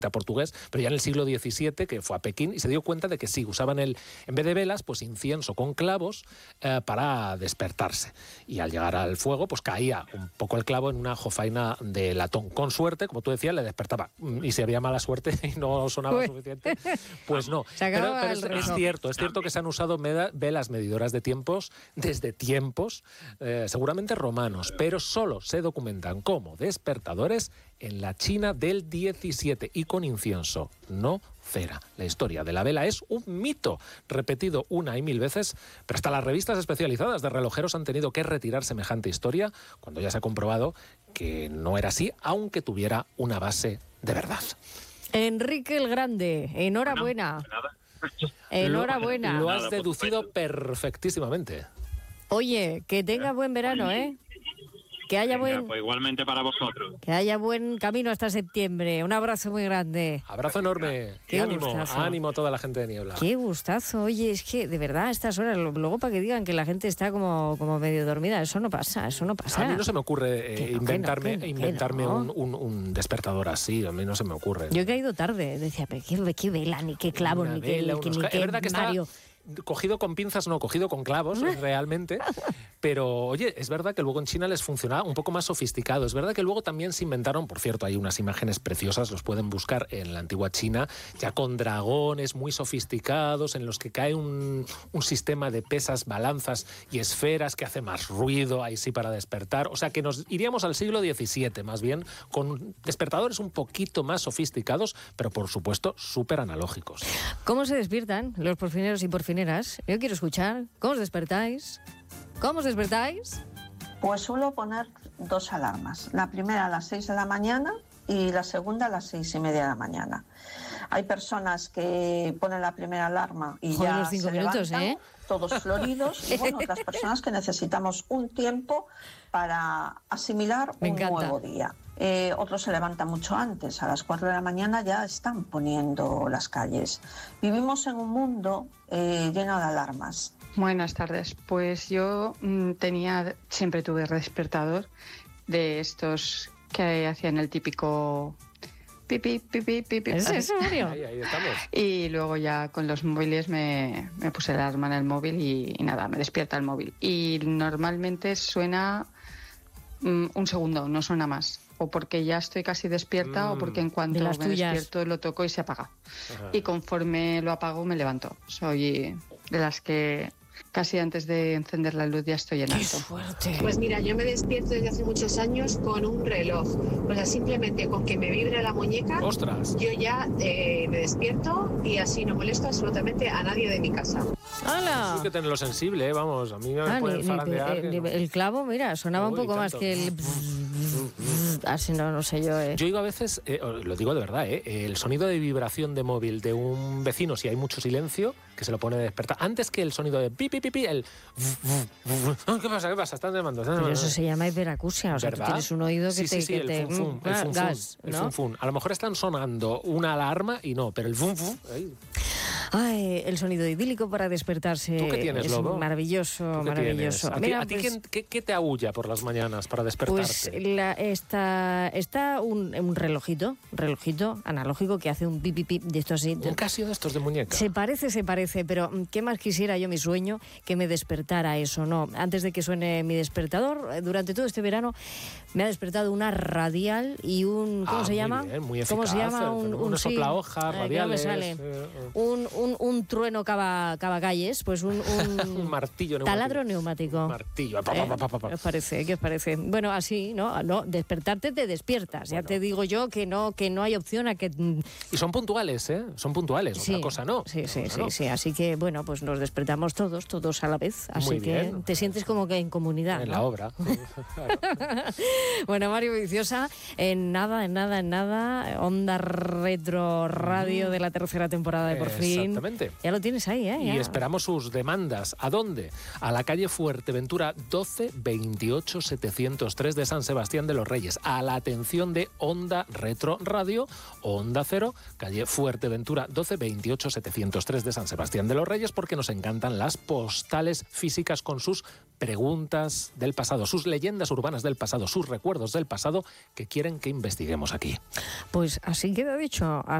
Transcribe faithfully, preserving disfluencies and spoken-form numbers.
portugués, pero ya en el siglo diecisiete, que fue a Pekín, y se dio cuenta de que sí, usaban el, en vez de velas, pues incienso con clavos eh, para despertarse. Y al llegar al fuego, pues caía un poco el clavo en una jofaina de latón. Con suerte, como tú decías, le despertaba. Y si había mala suerte y no sonaba Uy. suficiente, pues no. Pero, pero es, es cierto, es cierto que se han usado meda, velas medidoras de tiempos desde tiempos, eh, seguramente romanos, pero solo se documentan como despertadores en la China del diecisiete y con incienso, no cera. La historia de la vela es un mito, repetido una y mil veces, pero hasta las revistas especializadas de relojeros han tenido que retirar semejante historia cuando ya se ha comprobado que no era así, aunque tuviera una base de verdad. Enrique el Grande, enhorabuena. Enhorabuena. Lo, lo has deducido perfectísimamente. Oye, que tenga buen verano, ¿eh? Que haya Venga, buen, pues igualmente para vosotros. que haya buen camino hasta septiembre. Un abrazo muy grande. Abrazo enorme. Qué y ánimo, gustazo. ánimo a toda la gente de Niebla. Qué gustazo. Oye, es que de verdad a estas horas, luego para que digan que la gente está como, como medio dormida, eso no pasa, eso no pasa. A mí no se me ocurre eh, Que no, inventarme, que no, que no, inventarme que no. un, un, un despertador así, a mí no se me ocurre. Yo he caído tarde, decía, pero qué, qué vela, ni qué clavo, Una ni vela, qué, que, unos ni ca- qué es verdad que está Mario. cogido con pinzas, no, cogido con clavos, realmente. Pero, oye, es verdad que luego en China les funcionaba un poco más sofisticado. Es verdad que luego también se inventaron, por cierto, hay unas imágenes preciosas, los pueden buscar en la antigua China, ya con dragones muy sofisticados, en los que cae un, un sistema de pesas, balanzas y esferas que hace más ruido, ahí sí para despertar. O sea que nos iríamos al siglo diecisiete, más bien, con despertadores un poquito más sofisticados, pero por supuesto súper analógicos. ¿Cómo se despiertan los porfineros y porfineras? Yo quiero escuchar. ¿Cómo os despertáis? ¿Cómo os despertáis? Pues suelo poner dos alarmas. La primera a las seis de la mañana y la segunda a las seis y media de la mañana. Hay personas que ponen la primera alarma y Joder, ya los cinco se minutos, levantan, ¿eh? todos floridos. Y bueno, otras personas que necesitamos un tiempo para asimilar Me un encanta. nuevo día. Eh, otros se levantan mucho antes, a las cuatro de la mañana ya están poniendo las calles. Vivimos en un mundo eh, lleno de alarmas. Buenas tardes. Pues yo mm, tenía, siempre tuve despertador de estos que hacían el típico pipi, pipi, pipi. ¿Es eso, Mario? Ahí, ahí estamos. Y luego ya con los móviles me, me puse la alarma en el móvil y, y nada, me despierta el móvil. Y normalmente suena mm, un segundo, no suena más. O porque ya estoy casi despierta Mm. o porque en cuanto De me las tuyas. despierto lo toco y se apaga. Ajá. Y conforme lo apago me levanto. Soy de las que casi antes de encender la luz ya estoy en ¡Qué alto. fuerte! Pues mira, yo me despierto desde hace muchos años con un reloj. O sea, simplemente con que me vibre la muñeca, ¡Ostras! yo ya eh, me despierto y así no molesto absolutamente a nadie de mi casa. ¡Hala! Hay que tenerlo sensible, ¿eh? Vamos, a mí me Ah, pueden ni- ni- zarandear. eh, que no. el clavo, mira, sonaba un Uy, poco más tanto. que el... Así no, no sé yo, ¿eh? Yo digo a veces, eh, lo digo de verdad, eh, el sonido de vibración de móvil de un vecino, si hay mucho silencio, que se lo pone a despertar, antes que el sonido de pi, pi, pi, pi, el... ¿Qué pasa? ¿Qué pasa? Están llamando. Están Pero llamando. eso se llama hiperacusia, o sea, ¿Verdad? tú tienes un oído que sí, te... sí, sí, que el te- fum, fum, mm, el ah, fum, gas, fum, el ¿no? fum, fum. A lo mejor están sonando una alarma y no, pero el fum, fum... ahí. Ay, el sonido idílico para despertarse. ¿Tú qué tienes, es Lobo? maravilloso, ¿Tú qué maravilloso. tienes? ¿A ti, Mira, a ti pues, quién- qué, qué te aúlla por las mañanas para despertarte? Pues la, está, está un, un relojito, un relojito analógico que hace un pipi pip de estos así. Un Casio de estos de muñeca. Se parece, se parece, pero mm, ¿qué más quisiera yo, mi sueño, que me despertara eso? No, antes de que suene mi despertador, eh, durante todo este verano me ha despertado una radial y un... ¿Cómo Ah, se muy llama? bien, muy ¿Cómo se eficaz, llama? eh, Un, un sí, soplahojas, eh, que no me radiales, sale. eh, eh. Un, un, un trueno cava, cavacalles, pues un... Un, Un martillo neumático. taladro neumático. Un martillo. Pa, ¿Eh? pa, pa, pa, pa. ¿Qué os parece? ¿Qué os parece? Bueno, así, ¿no? No, despertarte te despiertas. Ya Bueno. te digo yo que no, que no hay opción a que... Y son puntuales, ¿eh? Son puntuales, Sí, otra cosa no. sí, sí, Otra sí, no. sí. Así que, bueno, pues nos despertamos todos, todos a la vez. Así Muy que bien. te sientes como que en comunidad. En ¿no? la obra. Claro. Bueno, Mario Viciosa, en nada, en nada, en nada, Onda Retro Radio de la tercera temporada de Por Esa Fin. Exactamente. Ya lo tienes ahí, ¿eh? Y ya. esperamos sus demandas. ¿A dónde? A la calle Fuerteventura doce veintiocho setecientos tres de San Sebastián de los Reyes. A la atención de Onda Retro Radio, Onda Cero, calle Fuerteventura doce veintiocho setecientos tres de San Sebastián de los Reyes, porque nos encantan las postales físicas con sus preguntas del pasado, sus leyendas urbanas del pasado, sus recuerdos del pasado que quieren que investiguemos aquí. Pues así queda dicho.